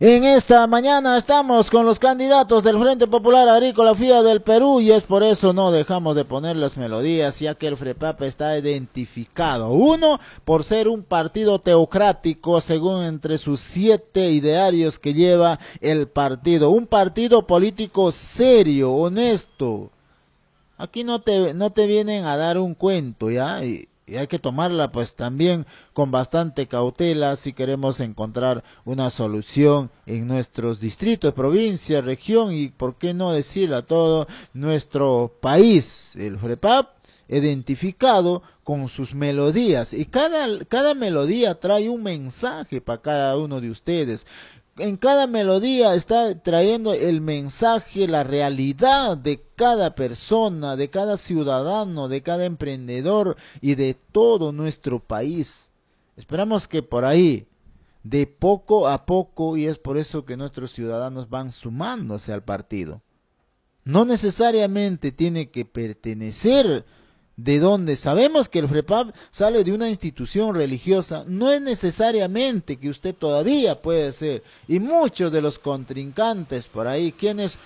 En esta mañana estamos con los candidatos del Frente Popular Agrícola FIA del Perú y es por eso no dejamos de poner las melodías, ya que el FREPAP está identificado. Uno, por ser un partido teocrático según entre sus 7 idearios que lleva el partido. Un partido político serio, honesto. Aquí no te vienen a dar un cuento, ¿ya? Y hay que tomarla pues también con bastante cautela si queremos encontrar una solución en nuestros distritos, provincia, región y por qué no decir a todo nuestro país. El FREPAP identificado con sus melodías y cada melodía trae un mensaje para cada uno de ustedes. En cada melodía está trayendo el mensaje, la realidad de cada persona, de cada ciudadano, de cada emprendedor y de todo nuestro país. Esperamos que por ahí, de poco a poco, y es por eso que nuestros ciudadanos van sumándose al partido. No necesariamente tiene que pertenecer de donde sabemos que el FREPAP sale de una institución religiosa, no es necesariamente que usted todavía puede ser, y muchos de los contrincantes por ahí, quienes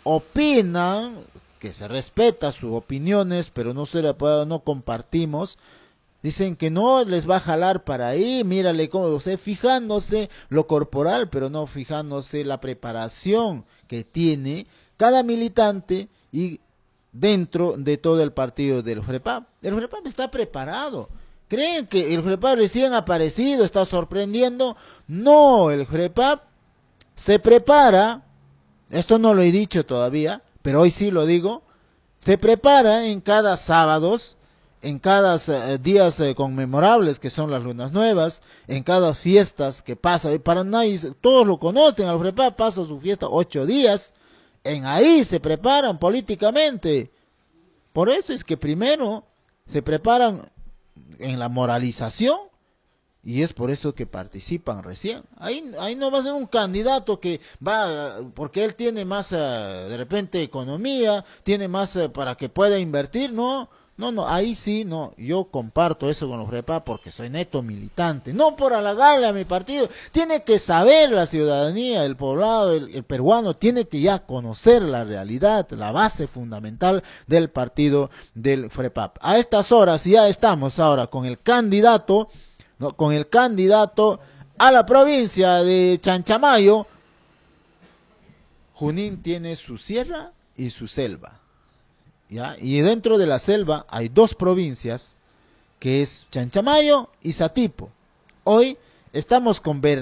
opinan, que se respeta sus opiniones, pero no compartimos, dicen que no les va a jalar para ahí, mírale cómo usted fijándose lo corporal, pero no fijándose la preparación que tiene cada militante y dentro de todo el partido del FREPAP. El FREPAP está preparado. ¿Creen que el FREPAP recién aparecido está sorprendiendo? No, el FREPAP se prepara, esto no lo he dicho todavía, pero hoy sí lo digo, se prepara en cada sábados, en cada días conmemorables que son las lunas nuevas, en cada fiestas que pasa, para nadie, todos lo conocen, el FREPAP pasa su fiesta 8 días, en ahí se preparan políticamente. Por eso es que primero se preparan en la moralización y es por eso que participan recién. Ahí no va a ser un candidato que va, porque él tiene más de repente economía, tiene más para que pueda invertir, no. No, ahí sí, no, yo comparto eso con los FREPAP porque soy neto militante, no por halagarle a mi partido, tiene que saber la ciudadanía, el poblado, el peruano, tiene que ya conocer la realidad, la base fundamental del partido del FREPAP. A estas horas ya estamos ahora con el candidato, ¿no? Con el candidato a la provincia de Chanchamayo. Junín tiene su sierra y su selva. ¿Ya? Y dentro de la selva hay 2 provincias, que es Chanchamayo y Satipo. Hoy estamos con